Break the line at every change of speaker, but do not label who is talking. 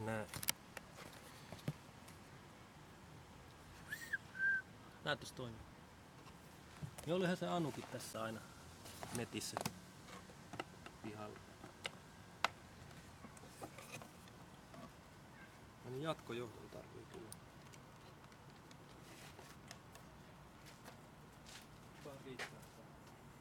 Näin. Näyttäis toimia. Ja olihan se Anukin tässä aina netissä pihalla. No niin, jatkojohdon tarvii.